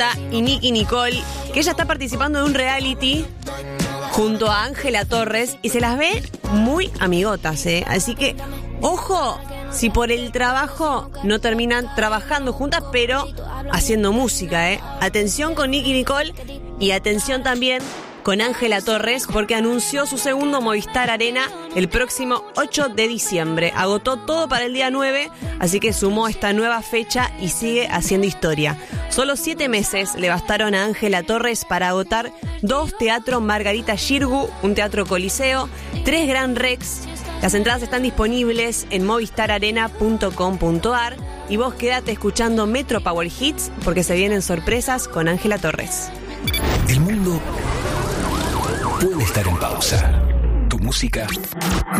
Carlota y Nicki Nicole, que ella está participando de un reality junto a Ángela Torres y se las ve muy amigotas, ¿eh? Así que, ojo, si por el trabajo no terminan trabajando juntas, pero haciendo música, ¿eh? Atención con Nicki Nicole y atención también con Ángela Torres, porque anunció su segundo Movistar Arena el próximo 8 de diciembre. Agotó todo para el día 9, así que sumó esta nueva fecha y sigue haciendo historia. Solo 7 meses le bastaron a Ángela Torres para agotar 2 teatros Margarita Xirgu, un teatro Coliseo, 3 Gran Rex. Las entradas están disponibles en movistararena.com.ar y vos quédate escuchando Metro Power Hits porque se vienen sorpresas con Ángela Torres. El mundo puede estar en pausa. Tu música